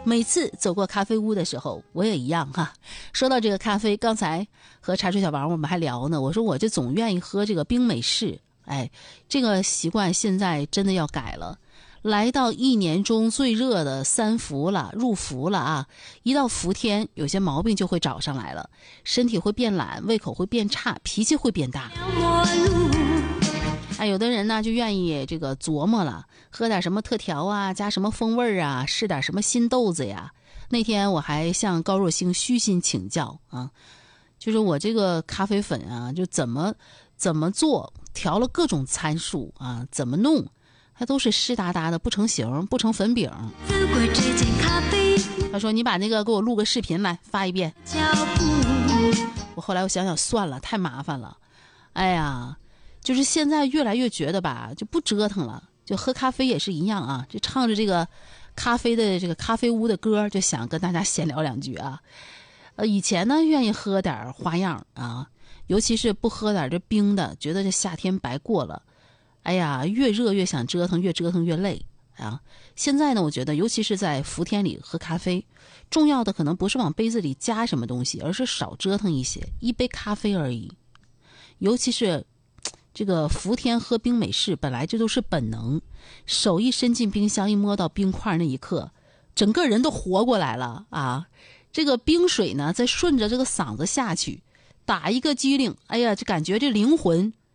每次走过咖啡屋的时候，我也一样哈。说到这个咖啡，刚才和茶水小王我们还聊呢，我说我就总愿意喝这个冰美式，这个习惯现在真的要改了。来到一年中最热的三伏了，入伏了啊！一到伏天，有些毛病就会找上来了，身体会变懒，胃口会变差，脾气会变大。有的人呢就愿意这个琢磨了，喝点什么特调啊，加什么风味啊，试点什么新豆子呀。那天我还向高若星虚心请教啊，就是我这个咖啡粉啊，就怎么做，调了各种参数啊，怎么弄，它都是湿哒哒的，不成形，不成粉饼。他说你把那个给我录个视频来发一遍。我后来我想想算了，太麻烦了。就是现在越来越觉得吧，就不折腾了，就喝咖啡也是一样啊，就唱着这个咖啡的这个咖啡屋的歌，就想跟大家闲聊两句啊。以前呢愿意喝点花样啊，尤其是不喝点这冰的，觉得这夏天白过了。越热越想折腾，越折腾越累啊。现在呢，我觉得尤其是在伏天里喝咖啡，重要的可能不是往杯子里加什么东西，而是少折腾一些，一杯咖啡而已。尤其是这个伏天喝冰美式，本来这都是本能，手一伸进冰箱，一摸到冰块那一刻，整个人都活过来了啊！这个冰水呢，再顺着这个嗓子下去，打一个激灵，就感觉这灵魂